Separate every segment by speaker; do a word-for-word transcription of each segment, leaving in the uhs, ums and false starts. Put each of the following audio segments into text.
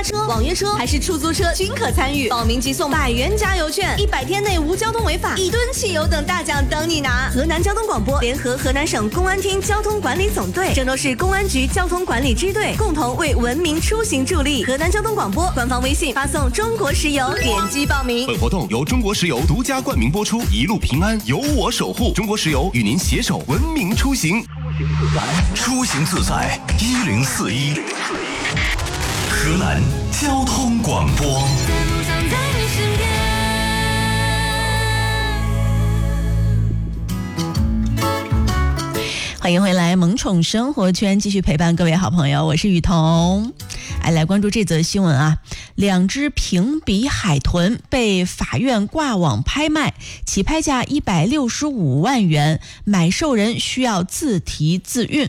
Speaker 1: 车、网约车还是出租车均可参与，报名即送百元加油券，一百天内无交通违法，一吨汽油等大奖等你拿。河南交通广播联合河南省公安厅交通管理总队、郑州市公安局交通管理支队共同为文明出行助力。河南交通广播官方微信发送中国石油，点击报名。
Speaker 2: 本活动由中国石油独家冠名播出，一路平安由我守护。中国石油与您携手文明出行，
Speaker 3: 出行自在一零四一，河南交通广播。
Speaker 4: 欢迎回来，萌宠生活圈继续陪伴各位好朋友，我是雨桐。哎，来关注这则新闻啊，两只评比海豚被法院挂网拍卖，起拍价一百六十五万元，买受人需要自提自运。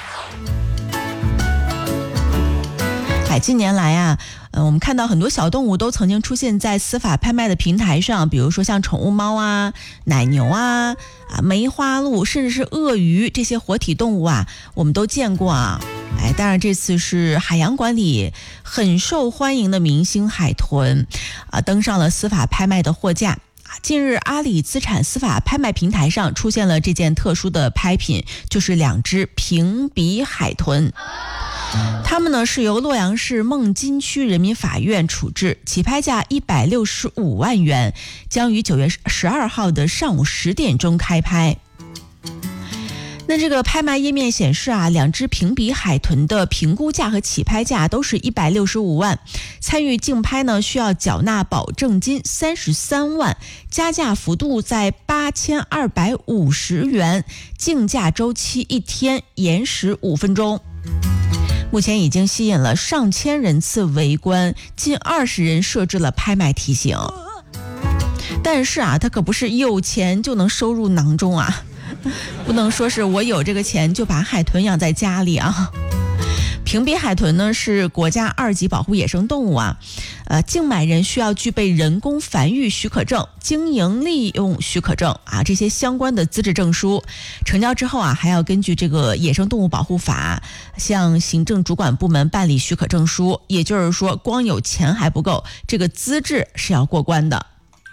Speaker 4: 哎，近年来啊，呃，我们看到很多小动物都曾经出现在司法拍卖的平台上，比如说像宠物猫啊、奶牛啊、啊梅花鹿，甚至是鳄鱼这些活体动物啊，我们都见过啊。哎，当然这次是海洋馆里很受欢迎的明星海豚啊，登上了司法拍卖的货架。近日，阿里资产司法拍卖平台上出现了这件特殊的拍品，就是两只评比海豚。它们呢是由洛阳市孟津区人民法院处置，起拍价一百六十五万元，将于九月十二号的上午十点钟开拍。那这个拍卖页面显示啊，两只评比海豚的评估价和起拍价都是一百六十五万，参与竞拍呢需要缴纳保证金三十三万，加价幅度在八千二百五十元，竞价周期一天，延时五分钟。目前已经吸引了上千人次围观，近二十人设置了拍卖题型。但是啊，它可不是有钱就能收入囊中啊，不能说是我有这个钱就把海豚养在家里啊。评比海豚呢是国家二级保护野生动物啊，呃，竞买人需要具备人工繁育许可证、经营利用许可证啊这些相关的资质证书。成交之后啊，还要根据这个野生动物保护法向行政主管部门办理许可证书。也就是说，光有钱还不够，这个资质是要过关的。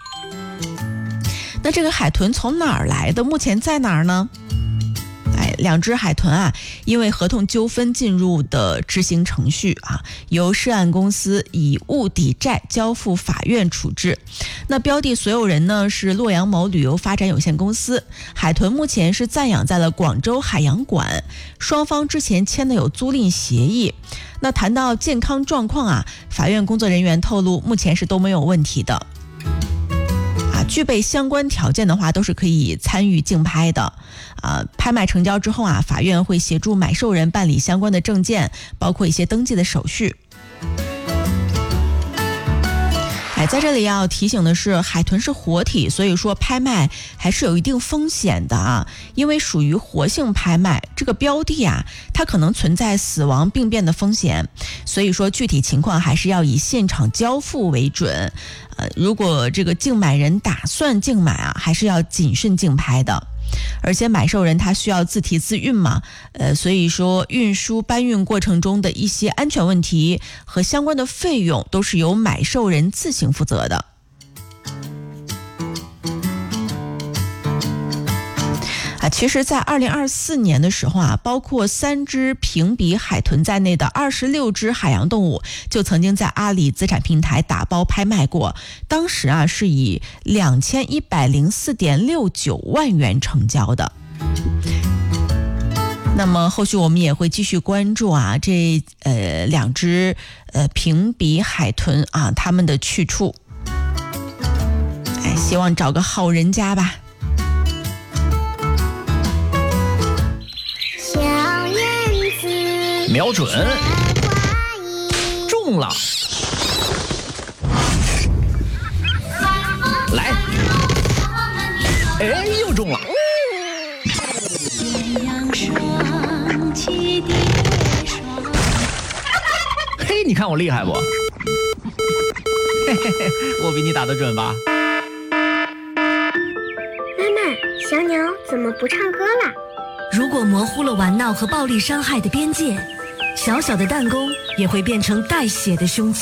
Speaker 4: 那这个海豚从哪儿来的？目前在哪儿呢？哎，两只海豚啊，因为合同纠纷进入的执行程序啊，由涉案公司以物抵债交付法院处置。那标的所有人呢是洛阳某旅游发展有限公司，海豚目前是暂养在了广州海洋馆，双方之前签的有租赁协议。那谈到健康状况啊，法院工作人员透露，目前是都没有问题的。具备相关条件的话，都是可以参与竞拍的。啊，拍卖成交之后啊，法院会协助买受人办理相关的证件，包括一些登记的手续。哎，在这里要提醒的是，海豚是活体，所以说拍卖还是有一定风险的啊，因为属于活性拍卖，这个标的啊，它可能存在死亡病变的风险，所以说具体情况还是要以现场交付为准。呃，如果这个竞买人打算竞买啊，还是要谨慎竞拍的。而且买受人他需要自提自运嘛，呃，所以说运输搬运过程中的一些安全问题和相关的费用都是由买受人自行负责的。啊，其实在二零二四年的时候啊，包括三只评比海豚在内的二十六只海洋动物就曾经在阿里资产平台打包拍卖过，当时啊是以两千一百零四点六九万元成交的。那么后续我们也会继续关注啊这呃两只呃评比海豚啊它们的去处，哎，希望找个好人家吧。
Speaker 5: 瞄准，中了！来，哎，又中了！嘿，你看我厉害不？嘿嘿嘿，我比你打得准吧？
Speaker 6: 妈妈，小鸟怎么不唱歌了？
Speaker 7: 如果模糊了玩闹和暴力伤害的边界，小小的弹弓也会变成带血的凶器。